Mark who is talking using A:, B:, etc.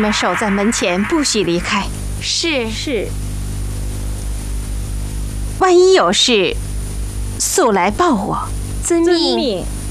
A: 们守在门前，不许离开。
B: 是。
A: 万一有事，速来报我。
B: 遵命。